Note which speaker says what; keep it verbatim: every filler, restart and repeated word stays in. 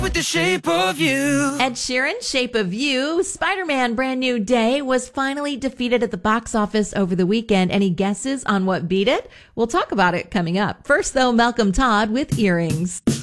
Speaker 1: with the shape of you.
Speaker 2: Ed Sheeran, Shape of You. Spider-Man Brand New Day was finally defeated at the box office over the weekend. Any guesses on what beat it? We'll talk about it coming up. First, though, Malcolm Todd with Earrings.